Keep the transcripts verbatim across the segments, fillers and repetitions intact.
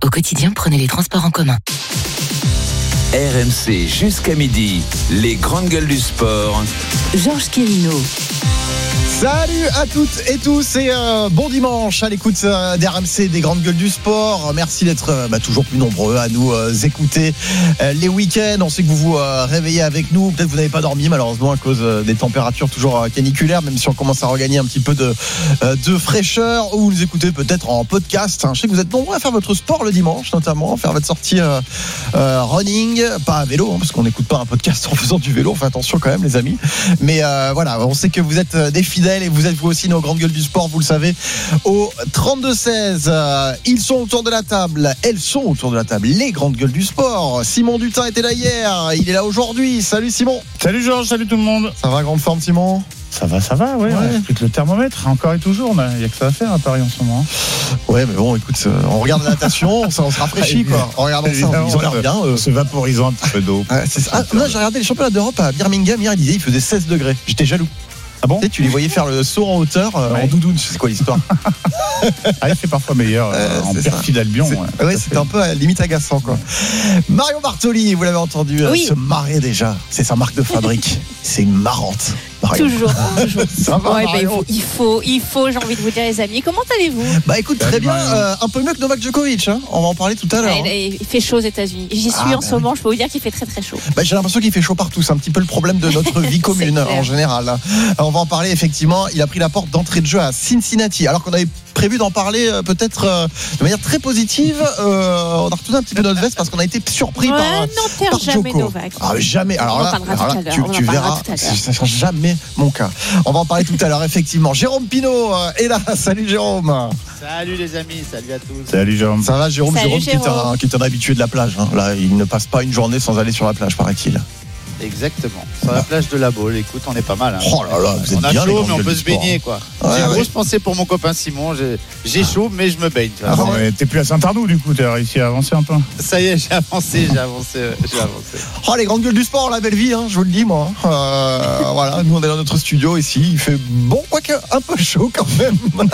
Au quotidien, prenez les transports en commun. R M C jusqu'à midi, les grandes gueules du sport. Georges Quérino. Salut à toutes et tous et euh, bon dimanche à l'écoute euh, d'R M C, des grandes gueules du sport. Merci d'être euh, bah, toujours plus nombreux à nous euh, écouter euh, les week-ends. On sait que vous vous euh, réveillez avec nous. Peut-être que vous n'avez pas dormi malheureusement à cause euh, des températures toujours euh, caniculaires, même si on commence à regagner un petit peu de, euh, de fraîcheur. Ou vous nous écoutez peut-être en podcast. Hein. Je sais que vous êtes nombreux à faire votre sport le dimanche, notamment faire votre sortie euh, euh, running, pas à vélo, hein, parce qu'on n'écoute pas un podcast en faisant du vélo. On fait attention quand même les amis. Mais euh, voilà, on sait que vous êtes des fidèles. Et vous êtes vous aussi nos grandes gueules du sport, vous le savez, au trente-deux seize. Euh, ils sont autour de la table, elles sont autour de la table, les grandes gueules du sport. Simon Dutin était là hier, il est là aujourd'hui. Salut Simon. Salut Georges, salut tout le monde. Ça va, grande forme Simon? Ça va, ça va, ouais. ouais. Plus que le thermomètre, encore et toujours. Il n'y a que ça à faire à Paris en ce moment. Ouais, mais bon, écoute, on regarde la natation, on, on se rafraîchit, quoi. En regardant ça, ils ont l'air bien. Euh. Se vaporisant un petit peu d'eau. Ouais, c'est ça. Ah, non, j'ai regardé les championnats d'Europe à Birmingham hier, il disait il faisait seize degrés. J'étais jaloux. Ah bon? Tu sais, tu les voyais faire le saut en hauteur euh, ouais. en doudoune, c'est quoi l'histoire? Ah, il fait parfois meilleur euh, en perfide Albion. C'est, ouais, ouais, c'était un peu à la limite agaçant, quoi. Marion Bartoli, vous l'avez entendu, oui. euh, se marrer déjà. C'est sa marque de fabrique. C'est une marrante. Marion. Toujours, toujours. Ça va, ouais, bah, il, faut, il faut, il faut, j'ai envie de vous dire les amis. Comment allez-vous? Bah écoute, très bien, euh, un peu mieux que Novak Djokovic, hein. On va en parler tout à l'heure. Ouais, hein. Il fait chaud aux États-Unis. J'y suis ah, en bah ce moment, je peux vous dire qu'il fait très très chaud. Bah, j'ai l'impression qu'il fait chaud partout, c'est un petit peu le problème de notre vie commune en général. On va en parler effectivement, il a pris la porte d'entrée de jeu à Cincinnati, alors qu'on avait prévu d'en parler euh, peut-être euh, de manière très positive. Euh, on a retourné un petit peu notre veste parce qu'on a été surpris ouais, par, non, par jamais Joko. Novak. Ah, jamais. Alors on là, alors là tu, tu verras, ça sera jamais mon cas. On va en parler tout à l'heure, effectivement. Jérôme Pinault euh, est là. Salut Jérôme. Salut les amis, salut à tous. Salut Jérôme. Ça va Jérôme? Salut, Jérôme, Jérôme. Qui, est un, qui est un habitué de la plage. Hein. Là, il ne passe pas une journée sans aller sur la plage, paraît-il. Exactement, sur la plage de la Baule. Écoute, on est pas mal. Hein. Oh là là, vous êtes on a bien, chaud, mais on peut se baigner, quoi. Ouais, j'ai une ouais. grosse pensée pour mon copain Simon. J'ai, j'ai chaud, mais je me baigne. Ah bon, mais t'es plus à Saint-Arnoux, du coup, t'as réussi à avancer un peu. Ça y est, j'ai avancé, j'ai avancé, j'ai avancé. Oh, les grandes gueules du sport, la belle vie, hein, je vous le dis, moi. Euh, voilà, nous on est dans notre studio ici, il fait bon, quoique un peu chaud quand même.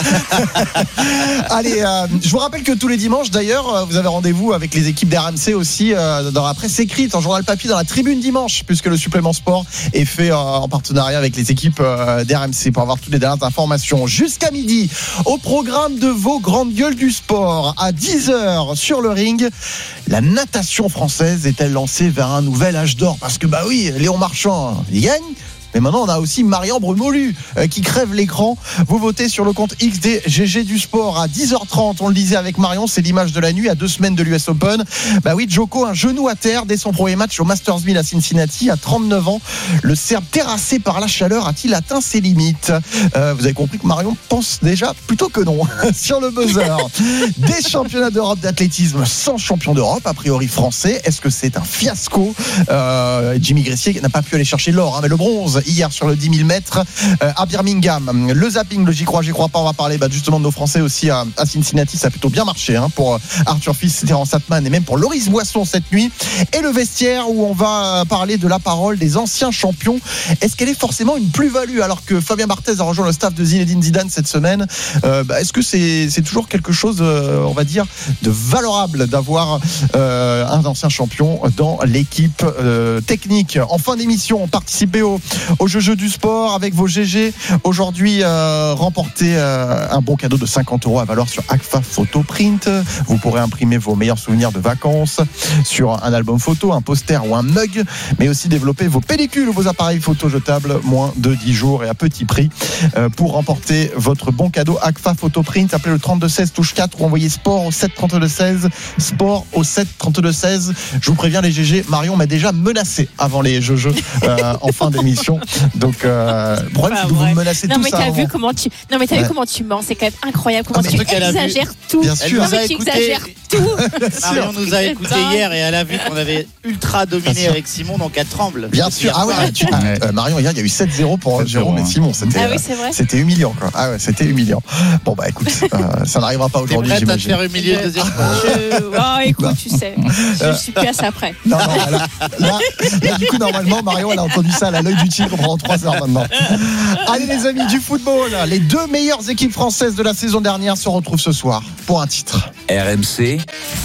Allez, euh, je vous rappelle que tous les dimanches, d'ailleurs, vous avez rendez-vous avec les équipes d'R M C aussi euh, dans la presse écrite, en journal papier, dans la tribune dimanche, puisque le supplément sport est fait euh, en partenariat avec les équipes euh, d'R M C pour avoir toutes les dernières informations. Jusqu'à midi, au programme de vos grandes gueules du sport, à dix heures sur le ring, la natation française est-elle lancée vers un nouvel âge d'or? Parce que bah oui, Léon Marchand, il gagne. Mais maintenant, on a aussi Marian Brumolu euh, qui crève l'écran. Vous votez sur le compte X des G G du sport à dix heures trente. On le disait avec Marion, c'est l'image de la nuit à deux semaines de l'U S Open. Bah oui, Djoko, un genou à terre dès son premier match au Masters mille à Cincinnati à trente-neuf ans. Le Serbe terrassé par la chaleur a-t-il atteint ses limites? euh, Vous avez compris que Marion pense déjà plutôt que non. Sur le buzzer, des championnats d'Europe d'athlétisme sans champion d'Europe, a priori français. Est-ce que c'est un fiasco? euh, Jimmy Gressier n'a pas pu aller chercher l'or, hein, mais le bronze hier sur le dix mille mètres euh, à Birmingham. Le zapping, le j'y crois, j'y crois pas, on va parler bah, justement de nos Français aussi à, à Cincinnati. Ça a plutôt bien marché hein, pour Arthur Fils, Terence Atman et même pour Loris Boisson cette nuit. Et le vestiaire où on va parler de la parole des anciens champions. Est-ce qu'elle est forcément une plus-value alors que Fabien Barthez a rejoint le staff de Zinedine Zidane cette semaine? euh, bah, Est-ce que c'est, c'est toujours quelque chose, euh, on va dire, de valorable d'avoir euh, un ancien champion dans l'équipe euh, technique? En fin d'émission, participez au au jeu, jeu du sport avec vos G G. Aujourd'hui, euh, remportez euh, un bon cadeau de cinquante euros à valoir sur Agfa Photo Print. Vous pourrez imprimer vos meilleurs souvenirs de vacances sur un album photo, un poster ou un mug, mais aussi développer vos pellicules ou vos appareils photo jetables moins de dix jours et à petit prix. Euh, pour remporter votre bon cadeau Agfa Photo Print, appelez le trente-deux seize touche quatre ou envoyez sport au sept trente-deux seize. Sport au sept trente-deux seize. Je vous préviens les G G, Marion m'a déjà menacé avant les jeux jeux euh, en fin d'émission. Donc, euh, le problème, c'est que vous me menacez non, tout mais ça. T'as avant. vu comment tu... Non, mais t'as ouais. vu comment tu mens. C'est quand même incroyable comment ah, tu exagères tout. Bien sûr. Non, mais tu exagères tout. Marion nous a écouté hier et elle a vu qu'on avait ultra dominé avec Simon, donc elle tremble. Bien sûr. Ah ouais, tu... ah, euh, Marion, hier, il y a eu sept zéro pour Jérôme et Simon. C'était, ah oui, c'est vrai. C'était humiliant, quoi. Ah ouais, c'était humiliant. Bon, bah écoute, euh, ça n'arrivera pas aujourd'hui. T'es prête j'imagine. à te faire humilier le deuxième fois? je... Oh, écoute, non. Tu sais, je suis plus à ça près. Non, non, là, là, là, du coup, normalement, Marion, elle a entendu ça à l'œil du tigre pendant trois heures maintenant. Allez, les amis, du football. Les deux meilleures équipes françaises de la saison dernière se retrouvent ce soir pour un titre. R M C,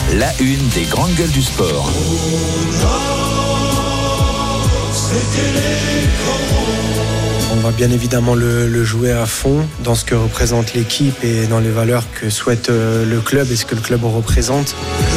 la une des grandes gueules du sport. On va bien évidemment le, le jouer à fond dans ce que représente l'équipe et dans les valeurs que souhaite euh, le club et ce que le club représente.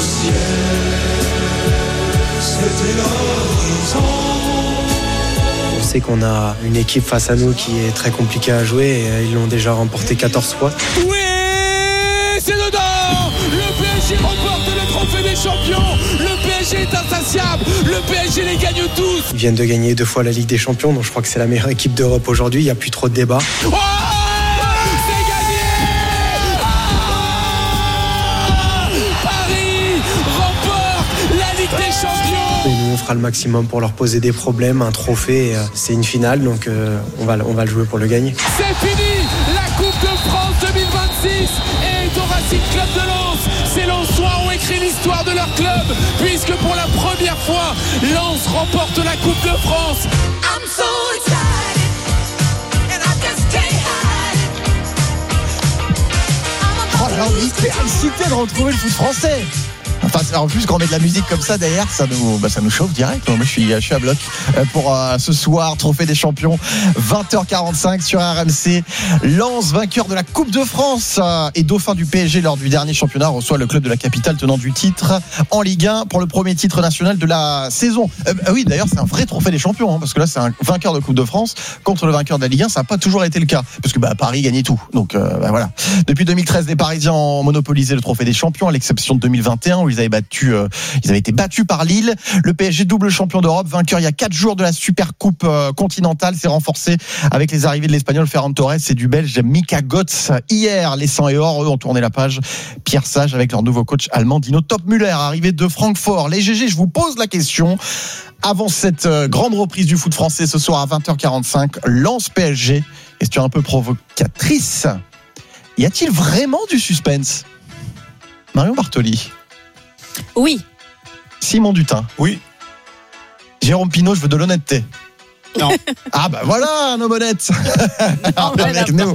On sait qu'on a une équipe face à nous qui est très compliquée à jouer et ils l'ont déjà remporté quatorze fois. Oui, c'est dedans. Le P S G remporte le trophée des champions. Le P S G est insatiable. Le P S G les gagne tous. Ils viennent de gagner deux fois la Ligue des Champions, donc je crois que c'est la meilleure équipe d'Europe aujourd'hui. Il n'y a plus trop de débats. Oh, c'est gagné. Ah, Paris remporte la Ligue des champions. Et nous, on fera le maximum pour leur poser des problèmes, un trophée. C'est une finale, donc euh, on, va, on va le jouer pour le gagner. C'est fini. La Coupe de France deux mille vingt-six est au Racing Club de Lens. Ces Lensois ont écrit l'histoire de leur club, puisque pour la première fois, Lens remporte la Coupe de France. I'm so excited, and I just can't hide it. Oh là, on est hyper excité de retrouver le foot français. Enfin, en plus, quand on met de la musique comme ça derrière, ça nous, bah, ça nous chauffe direct. Moi, je suis, je suis à bloc pour euh, ce soir, Trophée des Champions, vingt heures quarante-cinq sur R M C. Lens, vainqueur de la Coupe de France euh, et dauphin du P S G lors du dernier championnat, reçoit le club de la capitale tenant du titre en Ligue un pour le premier titre national de la saison. Euh, ah oui, d'ailleurs, c'est un vrai Trophée des Champions, hein, parce que là, c'est un vainqueur de Coupe de France contre le vainqueur de la Ligue un. Ça n'a pas toujours été le cas, parce que bah, Paris gagnait tout. Donc euh, bah, voilà. Depuis deux mille treize, les Parisiens ont monopolisé le Trophée des Champions, à l'exception de deux mille vingt et un où ils avaient battu, euh, ils avaient été battus par Lille. Le P S G, double champion d'Europe, vainqueur il y a quatre jours de la Super Coupe euh, continentale, s'est renforcé avec les arrivées de l'Espagnol Ferran Torres et du Belge Mika Götze. Hier, les cent et or, eux, ont tourné la page. Pierre Sage avec leur nouveau coach allemand Dino Topmüller, arrivé de Francfort. Les G G, je vous pose la question. Avant cette euh, grande reprise du foot français ce soir à vingt heures quarante-cinq, Lens P S G, question un peu provocatrice. Y a-t-il vraiment du suspense? Marion Bartoli. Oui. Simon Dutin. Oui. Jérôme Pinault, je veux de l'honnêteté. Non. Ah bah voilà un homme honnête. Non, bah, avec nous.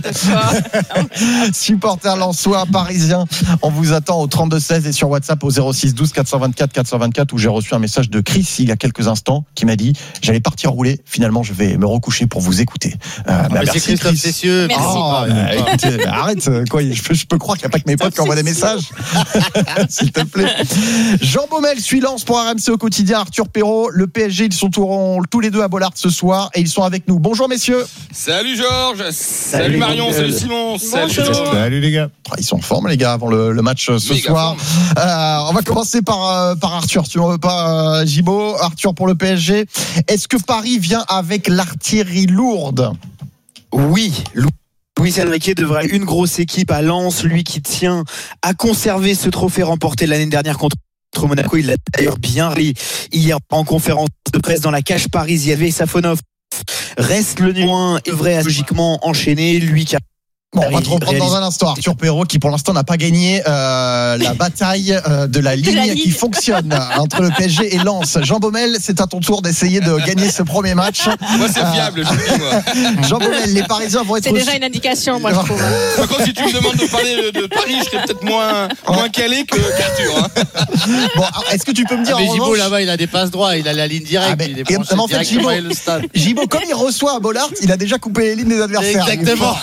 Supporters lensois, parisiens, on vous attend au trente-deux seize et sur WhatsApp au zéro six douze quatre cent vingt-quatre quatre cent vingt-quatre où j'ai reçu un message de Chris il y a quelques instants qui m'a dit j'allais partir rouler, finalement je vais me recoucher pour vous écouter. Euh, bah, Mais merci c'est Christophe Chris. Cessieux. Merci. Oh, bah, écoutez, bah, arrête, quoi, je peux, je peux croire qu'il n'y a pas que mes potes qui envoient des messages. S'il te plaît. Jean Baumel suit Lens pour R M C au quotidien. Arthur Perrault, le P S G, ils sont tous les deux à Bollard ce soir et ils sont avec nous. Bonjour messieurs. Salut Georges, salut, salut Marion, salut Simon, salut. Salut les gars. Ils sont en forme les gars avant le, le match ce Méga soir. Euh, on va commencer par, euh, par Arthur, tu n'en veux pas euh, Gibo. Arthur pour le P S G. Est-ce que Paris vient avec l'artillerie lourde? Oui, Luis Enrique devrait une grosse équipe à Lens, lui qui tient à conserver ce trophée remporté l'année dernière contre Monaco. Il l'a d'ailleurs bien ri hier en conférence de presse dans la cage Paris. Il y avait Safonov. Reste le numéro un et devrait logiquement enchaîner, lui qui a... Bon, on va te reprendre dans un instant. Arthur Perrault qui pour l'instant n'a pas gagné euh, la bataille euh, de la ligne la ligne. qui fonctionne entre le P S G et Lens. Jean Baumel, c'est à ton tour d'essayer de gagner ce premier match. Moi c'est fiable, je vous dis moi. Jean Baumel, les Parisiens vont être... C'est déjà une indication, moi, je trouve. Par contre, si tu me demandes de parler de, de Paris, je serais peut-être moins, moins calé que qu'Arthur. Hein. Bon, est-ce que tu peux me dire Ah, mais en Gibo revanche... là-bas, il a des passes droits, il a la ligne directe. Ah, mais- il est et- branché mais en fait, directement Gibo- le stade. Gibo, comme il reçoit à Bollard, il a déjà coupé les lignes des adversaires. Exactement.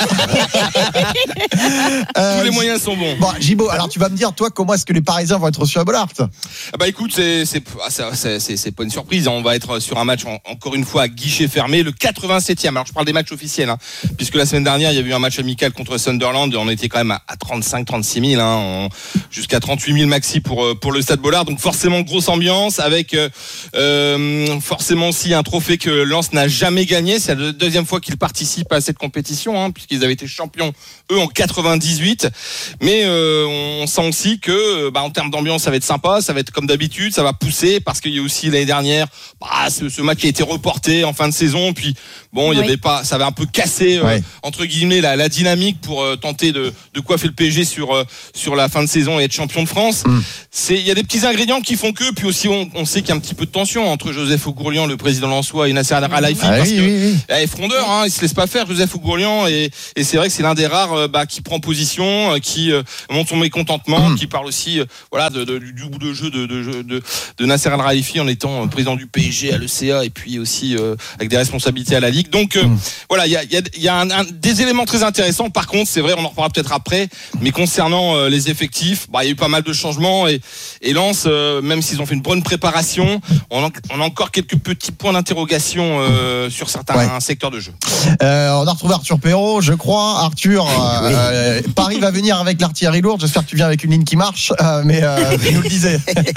Euh, Tous les moyens sont bons. Bon, Gibo, alors tu vas me dire, toi, comment est-ce que les Parisiens vont être reçus à Bollard? Ah bah écoute, c'est c'est ah, c'est- c'est c'est- c'est pas une surprise. On va être sur un match en- encore une fois à guichet fermé, le quatre-vingt-septième. Alors je parle des matchs officiels, hein, puisque la semaine dernière il y a eu un match amical contre Sunderland. On était quand même à, à trente-cinq, trente-six mille, hein, on- jusqu'à trente-huit mille maxi pour euh, pour le Stade Bollard. Donc forcément grosse ambiance avec euh, euh, forcément aussi un trophée que Lens n'a jamais gagné. C'est la deuxième fois qu'ils participent à cette compétition, hein, puisqu'ils avaient été champions eux en quatre-vingt-dix-huit. Mais euh, on sent aussi que bah, en termes d'ambiance ça va être sympa, ça va être comme d'habitude, ça va pousser parce qu'il y a aussi l'année dernière bah, ce, ce match qui a été reporté en fin de saison, puis bon il y Oui. avait pas, ça avait un peu cassé euh, Ouais. entre guillemets la, la dynamique pour euh, tenter de, de coiffer le P S G sur euh, sur la fin de saison et être champion de France. Mm. C'est il y a des petits ingrédients qui font que, puis aussi on, on sait qu'il y a un petit peu de tension entre Joseph Ogourlian, le président lensois, et Nasser Al-Khelaifi, Ah parce oui, que oui, oui. eh, frondeur, hein, il se laisse pas faire Joseph Ogourlian, et, et c'est vrai que c'est l'un l'un des rares euh, bah, qui prend position, euh, qui euh, montre son mécontentement, mmh. qui parle aussi euh, voilà de, de, du goût de jeu de, de, de, de Nasser Al Khelaifi en étant euh, président du P S G à l'E C A et puis aussi euh, avec des responsabilités à la Ligue. Donc euh, mmh. voilà, il y a, y a, y a un, un, des éléments très intéressants. Par contre, c'est vrai, on en reparlera peut-être après, mais concernant euh, les effectifs, bah, il y a eu pas mal de changements et, et Lens, euh, même s'ils ont fait une bonne préparation, on a, on a encore quelques petits points d'interrogation euh, sur certains ouais. secteurs de jeu. Euh, on a retrouvé Arthur Perrault, je crois. Arthur, euh, oui. euh, Paris va venir avec l'artillerie lourde. J'espère que tu viens avec une ligne qui marche, euh, mais euh, il nous le disait.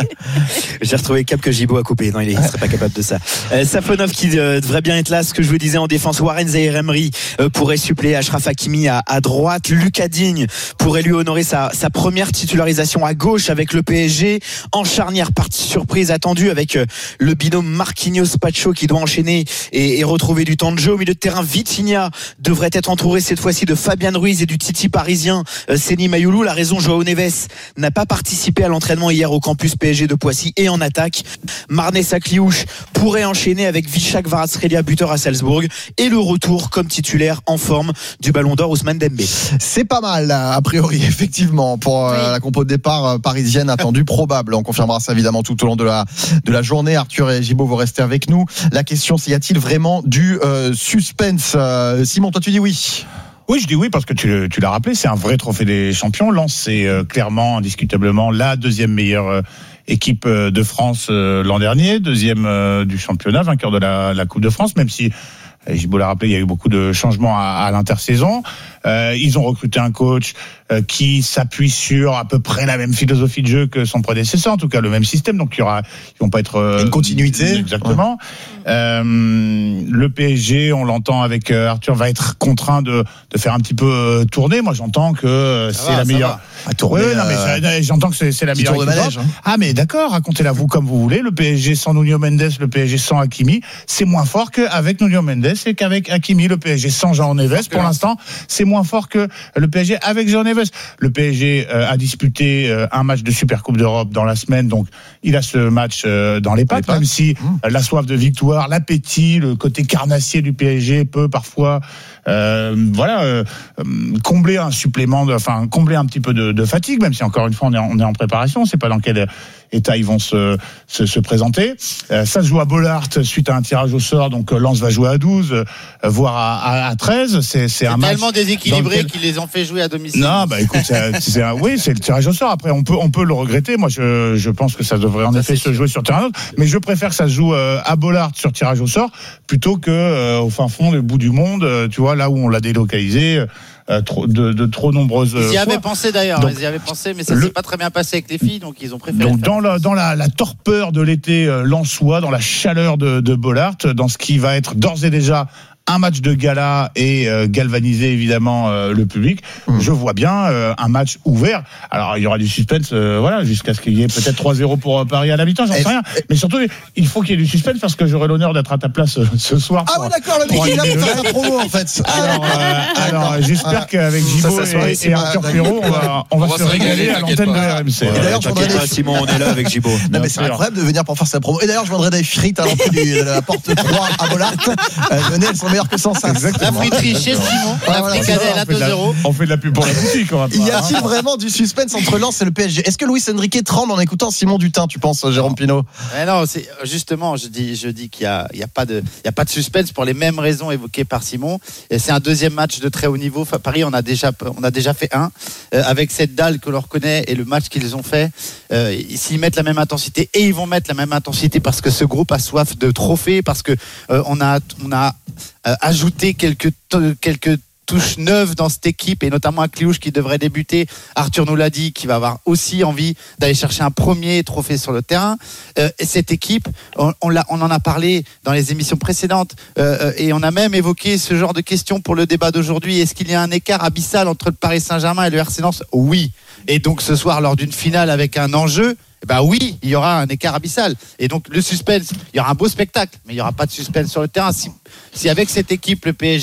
J'ai retrouvé Cap que Gibaud a coupé. Non, il ne serait pas capable de ça. Euh, Safonov qui euh, devrait bien être là. Ce que je vous disais en défense, Warren Zaïre-Emery euh, pourrait suppléer Achraf Hakimi à, à droite. Lucas Digne pourrait lui honorer sa, sa première titularisation à gauche avec le P S G. En charnière, partie surprise attendue avec euh, le binôme Marquinhos-Pacho qui doit enchaîner et, et retrouver du temps de jeu. Au milieu de terrain, Vitinha devrait être entouré cette fois-ci de Fabian Ruiz et du Titi parisien euh, Seny Mayoulou. La raison, Joao Neves n'a pas participé à l'entraînement hier au campus P S G de Poissy. Et en attaque, Marnez Sakliouche pourrait enchaîner avec Vishak Kvaratskhelia, buteur à Salzbourg, et le retour comme titulaire en forme du Ballon d'Or Ousmane Dembélé. C'est pas mal a priori effectivement pour euh, oui. la compo de départ euh, parisienne attendue probable. On confirmera ça évidemment tout au long de la de la journée. Arthur et Gibaud, vous restez avec nous. La question, c'est y a-t-il vraiment du euh, suspense? euh, Simon, toi tu dis oui. Oui, je dis oui parce que tu, tu l'as rappelé, c'est un vrai trophée des champions. Lens, c'est euh, clairement, indiscutablement la deuxième meilleure euh, équipe euh, de France euh, l'an dernier, deuxième euh, du championnat, vainqueur de la, la Coupe de France, même si Gibaud l'a rappelé, il y a eu beaucoup de changements à, à l'intersaison. Euh, ils ont recruté un coach euh, qui s'appuie sur à peu près la même philosophie de jeu que son prédécesseur, en tout cas le même système. Donc il y aura, ils vont pas être euh, une continuité. Exactement. Ouais. Euh, le P S G, on l'entend avec euh, Arthur, va être contraint de de faire un petit peu euh, tourner. Moi, j'entends que euh, c'est va, la meilleure. À tourner, oui, non, mais euh... j'entends que c'est, c'est la meilleure. De manège, hein. Ah, mais d'accord, racontez-la vous comme vous voulez. Le P S G sans Nuno Mendes, le P S G sans Hakimi, c'est moins fort qu'avec Nuno Mendes et qu'avec Hakimi. Le P S G sans Jean Neves, pour l'instant, c'est moins fort que le P S G avec Jean Neves. Le P S G euh, a disputé euh, un match de Supercoupe d'Europe dans la semaine, donc il a ce match euh, dans les pattes, les pattes. Même si mmh. euh, la soif de victoire, l'appétit, le côté carnassier du P S G peut parfois euh, voilà euh, combler un supplément, de, enfin combler un petit peu de, de fatigue, même si encore une fois on est en, on est en préparation, on ne sait pas dans quel état ils vont se, se, se présenter. Euh, ça se joue à Bollaert suite à un tirage au sort, donc Lens va jouer à douze, euh, voire à, à, à treize. C'est, c'est, c'est un match tellement déséquilibré lequel... qu'ils les ont fait jouer à domicile. Non, bah écoute, c'est, c'est un, oui, c'est le tirage au sort. Après, on peut, on peut le regretter. Moi, je, je pense que ça devrait en ça, effet se sûr. jouer sur terrain neutre. Mais je préfère que ça se joue euh, à Bollaert sur tirage au sort plutôt que euh, au fin fond, du bout du monde. Euh, tu vois, là où on l'a délocalisé. Euh, Euh, trop, de, de trop nombreuses ils y fois. avaient pensé d'ailleurs, donc, ils y avaient pensé, mais ça le, s'est pas très bien passé avec les filles, donc ils ont préféré. Donc dans la, dans la, la torpeur de l'été euh, lensois, dans la chaleur de, de Bollaert, dans ce qui va être d'ores et déjà un match de gala et euh, galvaniser évidemment euh, le public. Mmh. Je vois bien euh, un match ouvert. Alors il y aura du suspense, euh, voilà, jusqu'à ce qu'il y ait peut-être trois zéro pour euh, Paris à la mi-temps, j'en sais rien. Mais surtout, il faut qu'il y ait du suspense parce que j'aurai l'honneur d'être à ta place euh, ce soir. Ah ouais, d'accord, le mec il est là pour faire la promo en fait. Alors, euh, alors j'espère ah, qu'avec Gibaud et, et Arthur Perrault, on va, on va, on va se régaler à l'antenne de R M C. Ouais, d'ailleurs, je voudrais pas, Simon, on est là avec Gibaud. Non mais c'est incroyable de venir pour faire sa promo. Et d'ailleurs, je voudrais des frites à l'entrée de la porte trois à Bollaert. Venez, elles sont meilleures que sans ça. La friterie chez Simon, la voilà, fricadelle à deux euros. On fait de la pub pour la boutique. Y a-t-il vraiment du suspense entre Lens et le P S G? Est-ce que Luis Enrique tremble en écoutant Simon Dutin, tu penses, Jérôme Pinault? Mais non, c'est justement, je dis, je dis qu'il y a, il y a pas de, il y a pas de suspense pour les mêmes raisons évoquées par Simon. Et c'est un deuxième match de très haut niveau. Enfin, Paris, on a déjà, on a déjà fait un euh, avec cette dalle que l'on reconnaît et le match qu'ils ont fait. Euh, s'ils mettent la même intensité et ils vont mettre la même intensité parce que ce groupe a soif de trophées, parce que euh, on a, on a euh, ajouté quelques, t- quelques touches neuves dans cette équipe et notamment un Kliouche qui devrait débuter. Arthur nous l'a dit, qui va avoir aussi envie d'aller chercher un premier trophée sur le terrain. Euh, et cette équipe, on, on, l'a, on en a parlé dans les émissions précédentes euh, et on a même évoqué ce genre de questions pour le débat d'aujourd'hui. Est-ce qu'il y a un écart abyssal entre le Paris Saint-Germain et le R C Lens? Oui. Et donc ce soir, lors d'une finale avec un enjeu, bah oui, il y aura un écart abyssal. Et donc le suspense, il y aura un beau spectacle, mais il n'y aura pas de suspense sur le terrain. Si, si avec cette équipe, le P S G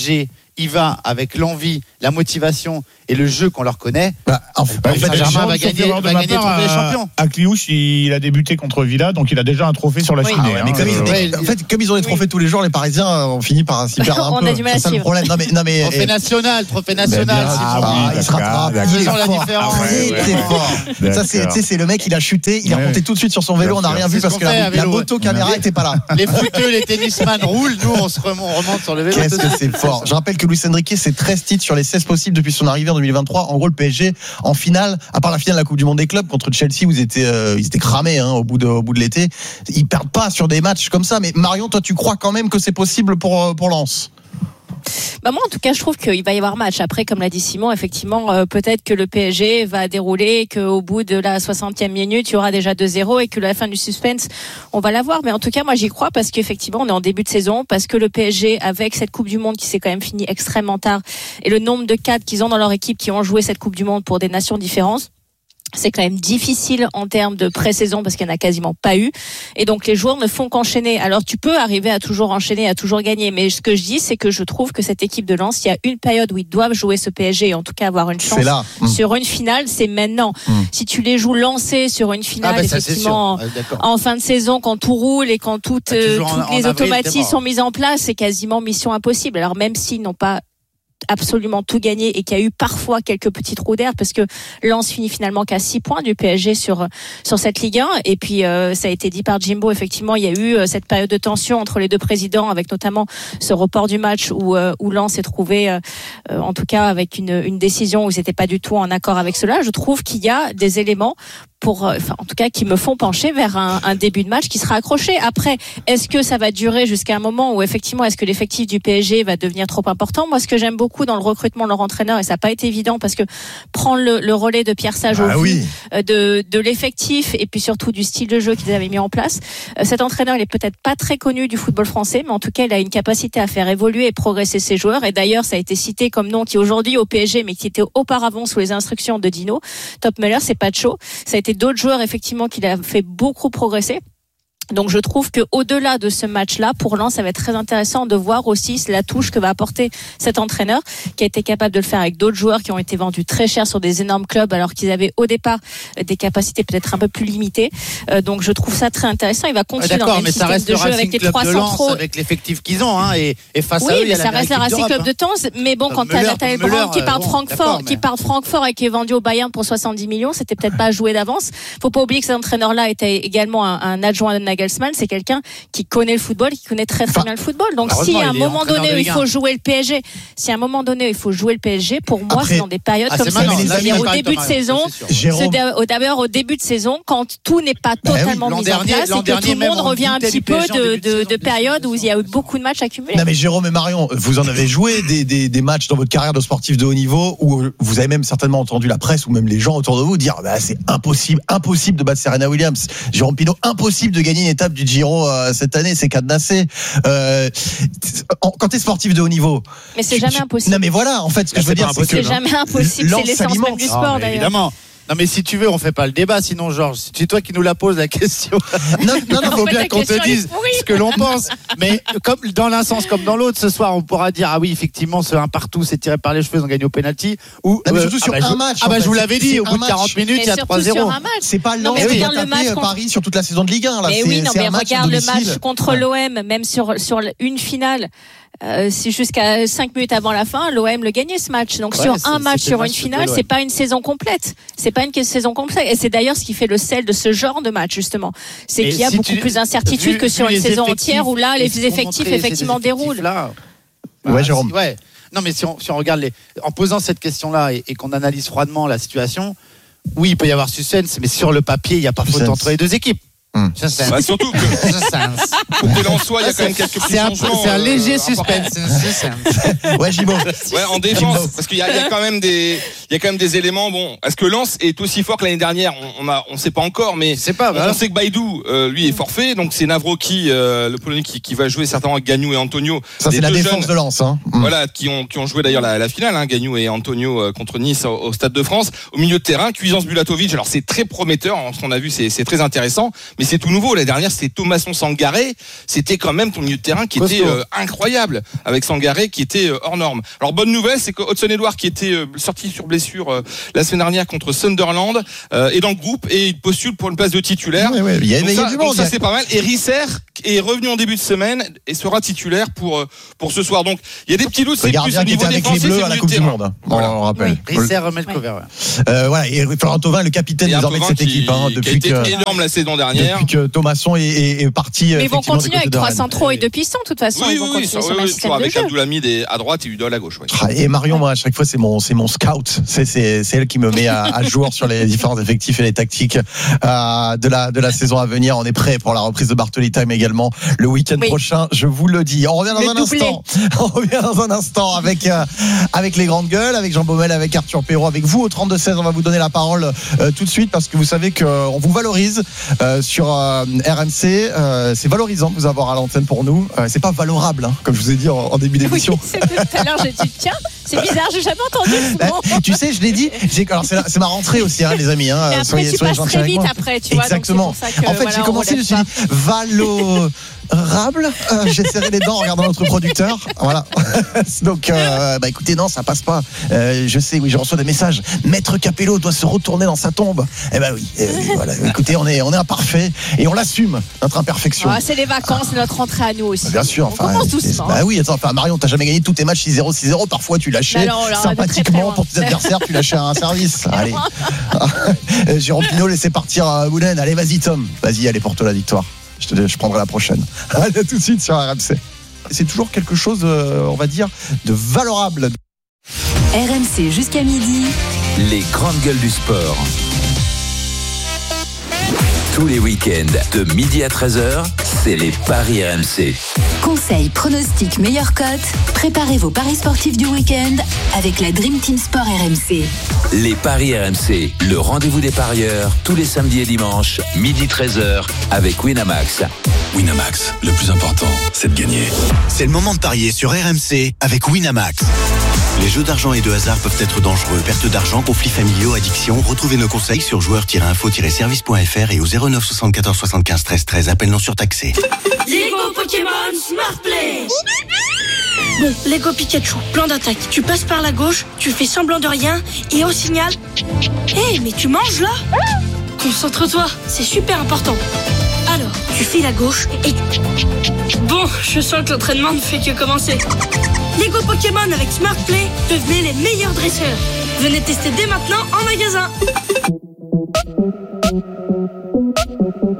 y va avec l'envie, la motivation et le jeu qu'on leur connaît, bah, en fait, bah, Saint-Germain va gagner, va gagner le trophée des champions. À Cliouche, il a débuté contre Villa, donc il a déjà un trophée sur la Oui. cheminée. Ah ouais, hein, mais comme ils, euh, des- en fait, comme ils ont les trophées oui. tous les jours, les Parisiens, on finit par s'y perdre un On peu. a du mal à C'est ça le suivre. problème. Non mais, non mais Trophée et- national, trophée national. bien, c'est ah, bon. oui, il se rattrape, d'accord. il est Ils ont la fort. différence. Ah, ouais, très, ouais, très ouais. fort. Ça c'est, tu sais, c'est le mec, il a chuté, il est Ouais. remonté tout de suite sur son vélo, on n'a rien C'est vu ce parce qu'on que fait la, à la vélo. moto-caméra était pas là. Les footeux, les tennisman roulent, nous on se remonte, on remonte sur le vélo. Qu'est-ce que c'est fort. Je rappelle que Luis Enrique, c'est treize titres sur les seize possibles depuis son arrivée en deux mille vingt-trois. En gros, le P S G, en finale, à part la finale de la Coupe du Monde des clubs contre Chelsea, où ils étaient, euh, ils étaient cramés hein, au bout de, au bout de l'été. Ils perdent pas sur des matchs comme ça. Mais Marion, toi, tu crois quand même que c'est possible pour, pour Lens? Bah moi, en tout cas, je trouve qu'il va y avoir match. Après, comme l'a dit Simon, effectivement, euh, peut-être que le P S G va dérouler, qu'au bout de la soixantième minute, il y aura déjà deux zéro et que la fin du suspense, on va la voir. Mais en tout cas, moi, j'y crois parce qu'effectivement, on est en début de saison, parce que le P S G, avec cette Coupe du Monde qui s'est quand même finie extrêmement tard, et le nombre de cadres qu'ils ont dans leur équipe qui ont joué cette Coupe du Monde pour des nations différentes, c'est quand même difficile en termes de pré-saison parce qu'il n'y en a quasiment pas eu. Et donc, les joueurs ne font qu'enchaîner. Alors, tu peux arriver à toujours enchaîner, à toujours gagner. Mais ce que je dis, c'est que je trouve que cette équipe de Lens, il y a une période où ils doivent jouer ce P S G et en tout cas avoir une chance C'est là. Mmh. sur une finale, c'est maintenant. Mmh. Si tu les joues lancés sur une finale, Ah ben ça, effectivement, en fin de saison, quand tout roule et quand toutes, bah, euh, en, toutes en les avril, automatismes sont mises en place, c'est quasiment mission impossible. Alors, même s'ils n'ont pas absolument tout gagné et qu'il y a eu parfois quelques petits trous d'air parce que Lens finit finalement qu'à six points du P S G sur sur cette Ligue un et puis euh, ça a été dit par Jimbo, effectivement il y a eu euh, cette période de tension entre les deux présidents avec notamment ce report du match où euh, où Lens s'est trouvé euh, euh, en tout cas avec une une décision où ils n'étaient pas du tout en accord avec cela. Je trouve qu'il y a des éléments pour, enfin, en tout cas, qui me font pencher vers un, un début de match qui sera accroché. Après, est-ce que ça va durer jusqu'à un moment où effectivement, est-ce que l'effectif du P S G va devenir trop important? Moi, ce que j'aime beaucoup dans le recrutement de leur entraîneur, et ça n'a pas été évident parce que prendre le, le relais de Pierre Sage Ah au oui. vu de, de l'effectif et puis surtout du style de jeu qu'ils avaient mis en place, euh, cet entraîneur, il est peut-être pas très connu du football français, mais en tout cas, il a une capacité à faire évoluer et progresser ses joueurs. Et d'ailleurs, ça a été cité comme nom qui est aujourd'hui au P S G, mais qui était auparavant sous les instructions de Dino. Top Muller, c'est pas de chaud. Ça a été d'autres joueurs effectivement qui l'a fait beaucoup progresser. Donc je trouve que au-delà de ce match-là, pour Lens, ça va être très intéressant de voir aussi la touche que va apporter cet entraîneur, qui a été capable de le faire avec d'autres joueurs qui ont été vendus très cher sur des énormes clubs, alors qu'ils avaient au départ des capacités peut-être un peu plus limitées. Euh, donc je trouve ça très intéressant. Il va continuer D'accord, dans le mais ça système reste de le jeu Racing avec les Club trois de Lens, centraux. avec l'effectif qu'ils ont, hein, et, et face Oui, à eux, il y mais a ça la reste le meilleure Racing équipe Club de d'Europe, Tens. Mais bon, Comme quand t'as Müller, Nathaniel Müller, Brand qui part de bon, Francfort, d'accord, qui mais- part de Francfort et qui est vendu au Bayern pour soixante-dix millions, c'était peut-être pas joué d'avance. Faut pas oublier que cet entraîneur-là était également un, un adjoint de Nagelsmann. C'est quelqu'un qui connaît le football, qui connaît très très Enfin, bien le football. Donc si heureusement, à un il est moment entraîneur donné de il Ligue un. faut jouer le P S G, si à un moment donné il faut jouer le P S G, pour moi Après- c'est dans des périodes Ah, comme c'est ça, maintenant, là, c'est-à-dire je suis au d'accord début de avec toi, saison. Marion, ça, c'est sûr. Jérôme. C'est d'a- au- D'abord au début de saison, quand tout n'est pas Bah oui, totalement l'an mis en dernier- place l'an et que dernier, tout le même, monde on revient un doutait petit du P S G peu en de, début de de, saison, de bien sûr, périodes bien où sûr, il y a eu bien sûr. beaucoup de matchs accumulés. Non mais Jérôme et Marion, vous en avez joué des, des, des matchs dans votre carrière de sportif de haut niveau où vous avez même certainement entendu la presse ou même les gens autour de vous dire bah, c'est impossible, impossible de battre Serena Williams. Jérôme Pinault, impossible de gagner une étape du Giro euh, cette année, c'est cadenassé. Euh, en- quand tu es sportif de haut niveau, Mais c'est tu- jamais tu- impossible. Non mais voilà, en fait ce que Bah, je veux c'est dire pas c'est que C'est jamais impossible. Lens C'est l'essence même s'alimente. du Ah, sport mais d'ailleurs. évidemment. Non mais si tu veux, on fait pas le débat, sinon Georges, c'est toi qui nous la poses la question. non, non, Il non, faut En fait, bien la qu'on te question, elle est dise pourrie. ce que l'on pense. Mais comme dans l'un sens comme dans l'autre, ce soir, on pourra dire ah oui, effectivement, ce un partout, c'est tiré par les cheveux, ils ont gagné au penalty. Ou Non, mais euh, surtout sur ah bah, un je- match, Ah en bah fait. je vous l'avais dit, C'est au un bout de match. quarante minutes, Mais il y a surtout trois sur zéro. un match. c'est pas Non, Lens mais qui va regarde le taper match euh, contre- Paris sur toute la saison de Ligue un là. Mais c'est, oui, non, c'est mais un match à regarde le domicile. match contre l'O M, même sur sur une finale. Euh, c'est jusqu'à cinq minutes avant la fin, l'O M le gagnait ce match. Donc Ouais, sur c'est- un match, c'était sur le une match finale, de l'O M. c'est pas une saison complète. C'est pas une saison complète. Et c'est d'ailleurs ce qui fait le sel de ce genre de match justement. C'est Et qu'il y a si beaucoup tu- plus d'incertitudes vu- que sur vu une les saison effectifs entière où là et les ce qu'ont effectifs montré ces effectivement déroulent. effectifs-là, Ouais, bah, Jérôme. si- ouais. Non, mais si on, si on regarde les, en posant cette question-là et, et qu'on analyse froidement la situation, oui, il peut y avoir suspense, mais sur le papier, il n'y a pas faute Suspense. entre les deux équipes. Hum. Suspense. Bah, surtout que Suspense. côté Lensois, il y a quand même quelques petits C'est un, changements. c'est un euh, léger importants. suspense. Suspense. Ouais, Gibo. Ouais, en défense, parce qu'il y a, il y a quand même des, il y a quand même des éléments. Bon, est-ce que Lens est aussi fort que l'année dernière? On, on a, on sait pas encore, mais Je sais pas, on, voilà. on sait que Baïdou, euh, lui, est forfait. Donc c'est Navroki, euh, le Polonais, qui, qui va jouer certainement avec Gagnou et Antonio. Ça Les c'est la deux défense jeunes, de Lens hein. Hum. Voilà, qui ont, qui ont joué d'ailleurs la, la finale, hein, Gagnou et Antonio euh, contre Nice au, au Stade de France. Au milieu de terrain, Cuisance Bulatovic. Alors c'est très prometteur, hein, ce qu'on a vu, c'est, c'est très intéressant. mais c'est tout nouveau. La dernière, c'était Thomasson Sangaré. C'était quand même ton milieu de terrain qui Costaud. était euh, incroyable, avec Sangaré qui était euh, hors norme. Alors, bonne nouvelle, c'est que Hudson-Edouard, qui était euh, sorti sur blessure euh, la semaine dernière contre Sunderland, euh, est dans le groupe et il postule pour une place de titulaire. Ouais, ouais, il y a, donc il y a ça, du donc monde. ça, c'est pas mal. Et Risser est revenu en début de semaine et sera titulaire pour, euh, pour ce soir. Donc, il y a des petits doutes. Le C'est plus gardien au qui était niveau avec les défensif, Bleus c'est à la le Coupe milieu du de terrain. Monde. On, Voilà. on rappelle. Risser remet le cover. Ouais. Euh, voilà, et Florent Thauvin, le capitaine Et un désormais de Thauvin cette qui- équipe, hein, qui a depuis été que, énorme la saison dernière. depuis que Thomasson est, est, est parti. Mais ils vont effectivement, continuer du avec côté de trois Rennes. centraux et deux pistons, de toute façon. Oui, ils vont oui, oui, continuer ça, sur oui, le oui, système avec de jeu. Abdoulhamid et à droite et Udol à gauche. Ouais. Ah, Et Marion, moi, à chaque fois, c'est mon, c'est mon scout. C'est, c'est, c'est elle qui me met à, à jour sur les différents effectifs et les tactiques euh, de la, de la saison à venir. On est prêt pour la reprise de Bartoli Time également le week-end Oui. prochain. Je vous le dis. On revient dans Le un doublé. instant. On revient dans un instant avec, euh, avec les grandes gueules, avec Jean Baumel, avec Arthur Perrault, avec vous au trente-deux seize. On va vous donner la parole euh, tout de suite parce que vous savez qu'on vous valorise euh, sur euh, R M C. Euh, c'est valorisant de vous avoir à l'antenne pour nous. Euh, c'est pas valorable, hein, comme je vous ai dit en, en début Oui, d'émission. c'est tout à l'heure, j'ai dit, tiens, c'est bizarre, j'ai jamais entendu ce Bah, mot. tu sais, je l'ai dit. J'ai, alors c'est, la- c'est ma rentrée aussi, hein, les amis. Hein, Et après, soyez, tu soyez passes gentils très avec vite moi. après, tu vois. Exactement. Donc c'est pour ça que, En fait, voilà, j'ai on commencé, je me suis relève dit valorable. Euh, j'ai serré les dents en regardant notre producteur. Voilà. Donc, euh, bah écoutez, non, ça passe pas. Euh, je sais, oui, je reçois des messages. Maître Capello doit se retourner dans sa tombe. Eh ben oui. eh oui, voilà. Écoutez, on est, on est imparfait et on l'assume notre imperfection. Ah, c'est les vacances, c'est notre rentrée à nous aussi. Bien sûr, on enfin, commence c'est- doucement. bah oui, attends, enfin, Marion, t'as jamais gagné tous tes matchs six zéro, six zéro, parfois tu lâchais Mais alors, alors, de très, très sympathiquement loin. pour tes adversaires, tu lâchais un service. Allez. Euh, Jérôme Pinault, laissez partir euh, Boulen. Allez, vas-y Tom, vas-y, allez pour toi la victoire. Je, te, je prendrai la prochaine. Allez, à tout de suite sur R M C. C'est toujours quelque chose, euh, on va dire, de valorable. R M C jusqu'à midi. Les grandes gueules du sport. Tous les week-ends, de midi à treize heures, c'est les paris R M C. Conseils, pronostics, meilleures cotes. Préparez vos paris sportifs du week-end avec la Dream Team Sport R M C. Les paris R M C, le rendez-vous des parieurs, tous les samedis et dimanches, midi treize heures, avec Winamax. Winamax, le plus important, c'est de gagner. C'est le moment de parier sur R M C avec Winamax. Les jeux d'argent et de hasard peuvent être dangereux. Perte d'argent, conflits familiaux, addiction. Retrouvez nos conseils sur joueurs tiret info tiret service point f r et au zéro neuf soixante-quatorze soixante-quinze treize treize. Appel non surtaxé. Lego Pokémon Smart Play. Bon, Lego Pikachu, plan d'attaque. Tu passes par la gauche, tu fais semblant de rien et au signal... Hé, mais tu manges là? Concentre-toi, c'est super important. Alors, tu files à gauche et... Bon, je sens que l'entraînement ne fait que commencer. Lego Pokémon avec Smart Play, devenez les meilleurs dresseurs. Venez tester dès maintenant en magasin.